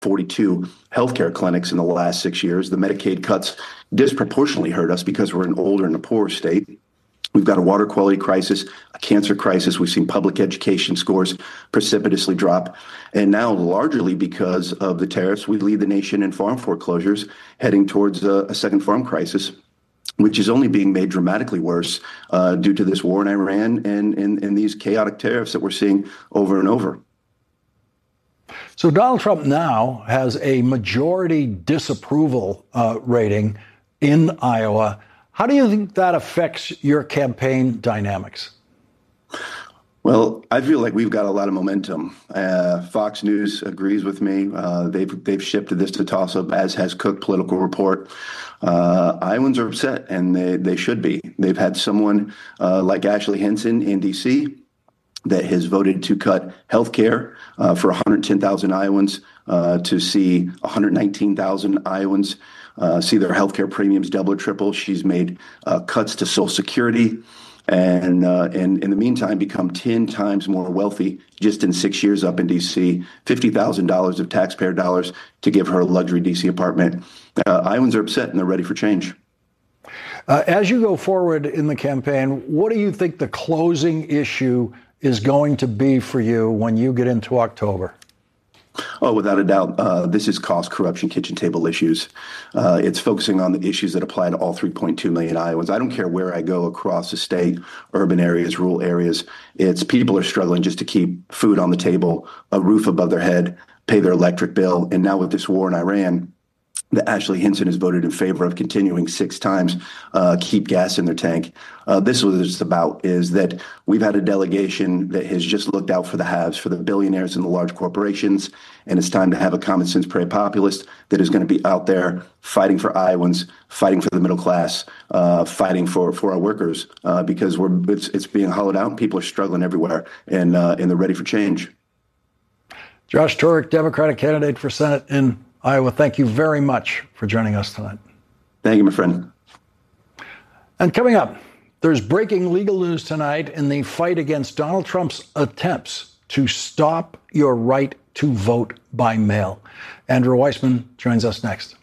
42 healthcare clinics in the last 6 years. The Medicaid cuts disproportionately hurt us because we're an older and a poorer state. We've got a water quality crisis, a cancer crisis. We've seen public education scores precipitously drop. And now, largely because of the tariffs, we lead the nation in farm foreclosures, heading towards a second farm crisis, which is only being made dramatically worse due to this war in Iran and these chaotic tariffs that we're seeing over and over. So Donald Trump now has a majority disapproval rating in Iowa. How do you think that affects your campaign dynamics? Well, I feel like we've got a lot of momentum. Fox News agrees with me. They've shifted this to toss-up, as has Cook Political Report. Iowans are upset, and they should be. They've had someone like Ashley Hinson in D.C. that has voted to cut health care for 110,000 Iowans, to see 119,000 Iowans see their health care premiums double or triple. She's made cuts to Social Security and in the meantime become 10 times more wealthy just in 6 years up in D.C., $50,000 of taxpayer dollars to give her a luxury D.C. apartment. Iowans are upset and they're ready for change. As you go forward in the campaign, what do you think the closing issue is going to be for you when you get into October? Oh, without a doubt, this is cost, corruption, kitchen table issues. It's focusing on the issues that apply to all 3.2 million Iowans. I don't care where I go across the state, urban areas, rural areas. It's people are struggling just to keep food on the table, a roof above their head, pay their electric bill. And now with this war in Iran, that Ashley Hinson has voted in favor of continuing 6 times, keep gas in their tank. This is what it's about, is that we've had a delegation that has just looked out for the haves, for the billionaires and the large corporations, and it's time to have a common sense prairie populist that is going to be out there fighting for Iowans, fighting for the middle class, fighting for our workers, because it's being hollowed out and people are struggling everywhere, and they're ready for change. Josh Turek, Democratic candidate for Senate in Iowa, thank you very much for joining us tonight. Thank you, my friend. And coming up, there's breaking legal news tonight in the fight against Donald Trump's attempts to stop your right to vote by mail. Andrew Weissmann joins us next.